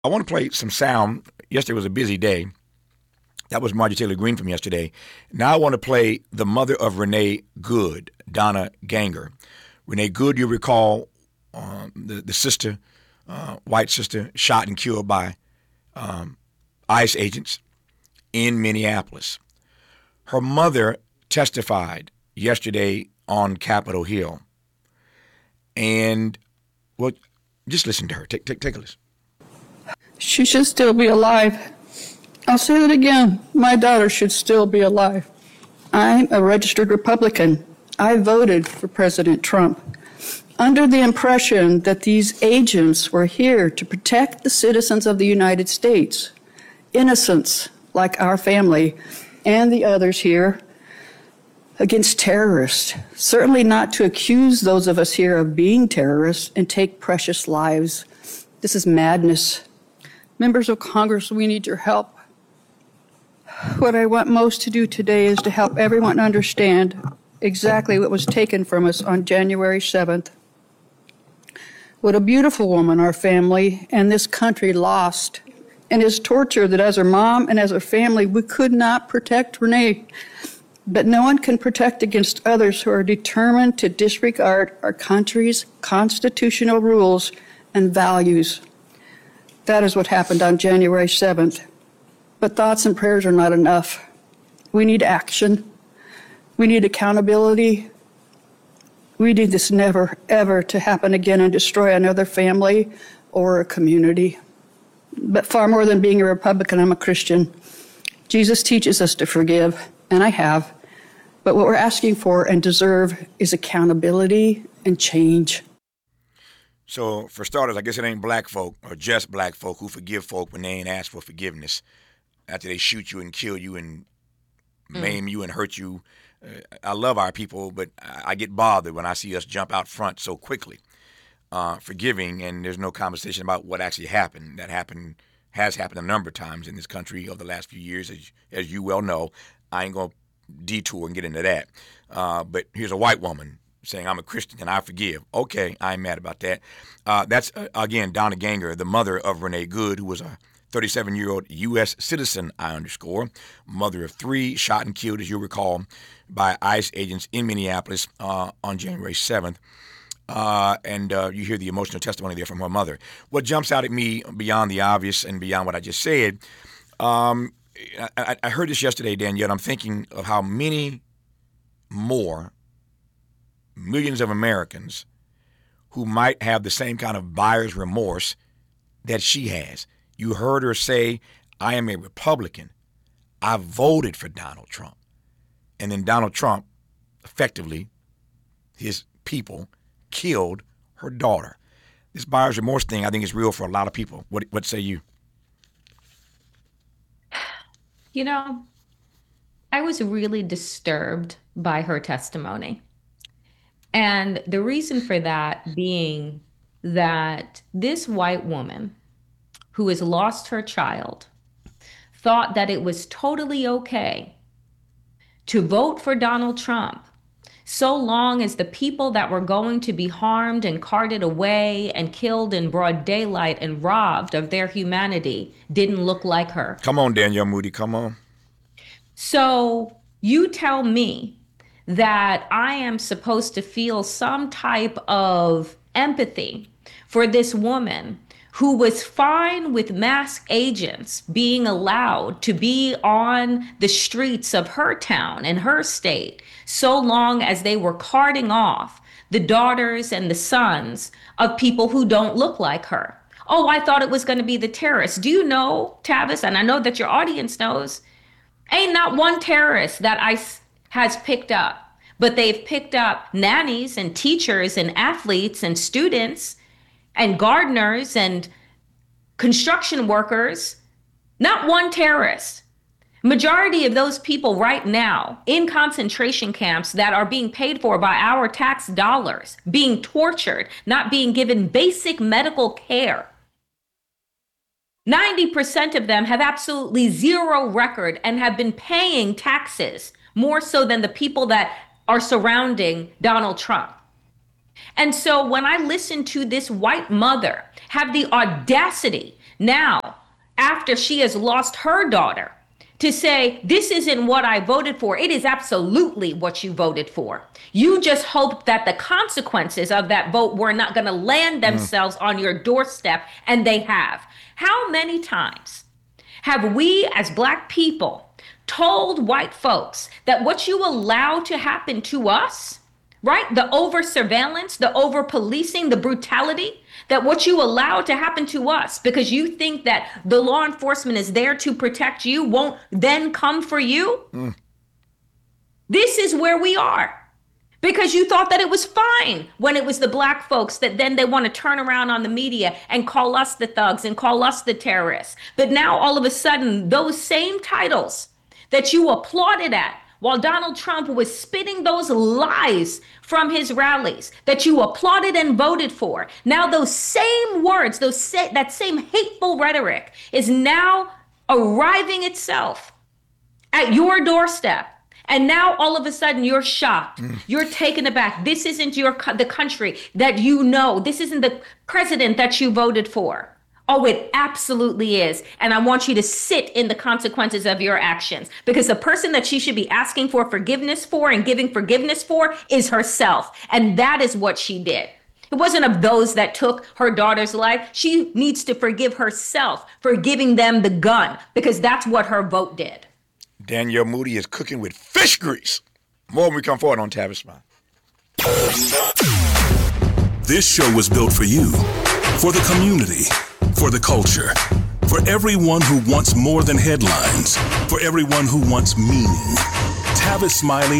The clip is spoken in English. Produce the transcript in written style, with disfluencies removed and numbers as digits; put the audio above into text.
I want to play some sound. Yesterday was a busy day. That was Marjorie Taylor Greene from yesterday. Now I want to play the mother of Renee Good, Donna Ganger. Renee Good, you recall, the sister, white sister, shot and killed by ICE agents in Minneapolis. Her mother testified yesterday on Capitol Hill. And, well, just listen to her. Take a listen. She should still be alive. I'll say that again. My daughter should still be alive. I'm a registered Republican. I voted for President Trump under the impression that these agents were here to protect the citizens of the United States, innocents like our family and the others here, against terrorists. Certainly not to accuse those of us here of being terrorists and take precious lives. This is madness. Members of Congress, we need your help. What I want most to do today is to help everyone understand exactly what was taken from us on January 7th. What a beautiful woman our family and this country lost, and his torture that as her mom and as her family, we could not protect Renee. But no one can protect against others who are determined to disregard our country's constitutional rules and values. That is what happened on January 7th. But thoughts and prayers are not enough. We need action. We need accountability. We need this never, ever to happen again and destroy another family or a community. But far more than being a Republican, I'm a Christian. Jesus teaches us to forgive, and I have. But what we're asking for and deserve is accountability and change. So, for starters, I guess it ain't black folk or just black folk who forgive folk when they ain't asked for forgiveness after they shoot you and kill you and maim you and hurt you. I love our people, but I get bothered when I see us jump out front so quickly, forgiving, and there's no conversation about what actually happened. That has happened a number of times in this country over the last few years, as you well know. I ain't going to detour and get into that. But here's a white woman saying, I'm a Christian and I forgive. Okay, I ain't mad about that. That's, again, Donna Ganger, the mother of Renee Good, who was a 37-year-old U.S. citizen, mother of three, shot and killed, as you recall, by ICE agents in Minneapolis on January 7th. And you hear the emotional testimony there from her mother. What jumps out at me beyond the obvious and beyond what I just said, I heard this yesterday, Danielle. I'm thinking of how many more millions of Americans who might have the same kind of buyer's remorse that she has. You heard her say, I am a Republican. I voted for Donald Trump. And then Donald Trump, effectively, his people, killed her daughter. This buyer's remorse thing, I think, is real for a lot of people. What say you? You know, I was really disturbed by her testimony. And the reason for that being that this white woman who has lost her child thought that it was totally okay to vote for Donald Trump so long as the people that were going to be harmed and carted away and killed in broad daylight and robbed of their humanity didn't look like her. Come on, Danielle Moody, come on. So you tell me that I am supposed to feel some type of empathy for this woman who was fine with masked agents being allowed to be on the streets of her town and her state so long as they were carting off the daughters and the sons of people who don't look like her. Oh, I thought it was going to be the terrorists. Do you know, Tavis, and I know that your audience knows, ain't not one terrorist that ICE has picked up, but they've picked up nannies and teachers and athletes and students and gardeners and construction workers, not one terrorist. Majority of those people right now in concentration camps that are being paid for by our tax dollars, being tortured, not being given basic medical care. 90% of them have absolutely zero record and have been paying taxes more so than the people that are surrounding Donald Trump. And so when I listen to this white mother have the audacity now, after she has lost her daughter, to say, this isn't what I voted for. It is absolutely what you voted for. You just hoped that the consequences of that vote were not going to land themselves on your doorstep, and they have. How many times have we as Black people told white folks that what you allow to happen to us, right? The over surveillance, the over policing, the brutality, that what you allow to happen to us because you think that the law enforcement is there to protect you won't then come for you. This is where we are. Because you thought that it was fine when it was the Black folks that then they want to turn around on the media and call us the thugs and call us the terrorists. But now all of a sudden, those same titles that you applauded at while Donald Trump was spitting those lies from his rallies that you applauded and voted for, now those same words, that same hateful rhetoric is now arriving itself at your doorstep. And now all of a sudden you're shocked. You're taken aback. This isn't the country that you know. This isn't the president that you voted for. Oh, it absolutely is. And I want you to sit in the consequences of your actions, because the person that she should be asking for forgiveness for and giving forgiveness for is herself. And that is what she did. It wasn't of those that took her daughter's life. She needs to forgive herself for giving them the gun, because that's what her vote did. Danielle Moody is cooking with fish grease. More when we come forward on Tavis Smile. This show was built for you, for the community, for the culture, for everyone who wants more than headlines, for everyone who wants meaning. Tavis Smiley